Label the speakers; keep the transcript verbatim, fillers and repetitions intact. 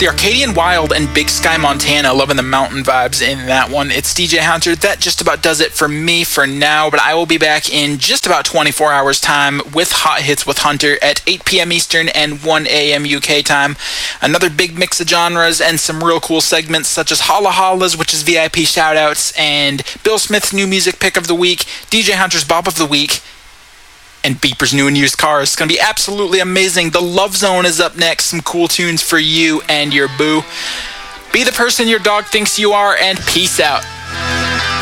Speaker 1: The Arcadian Wild and Big Sky Montana, loving the mountain vibes in that one. It's D J Hunter. That just about does it for me for now, but I will be back in just about twenty-four hours time with Hot Hits with Hunter at eight p.m. Eastern and one a.m. U K time. Another big mix of genres and some real cool segments such as Holla Hollas, which is V I P shoutouts, and Bill Smith's new music pick of the week, D J Hunter's Bop of the Week, and Beeper's new and used cars. It's going to be absolutely amazing. The Love Zone is up next. Some cool tunes for you and your boo. Be the person your dog thinks you are, and peace out.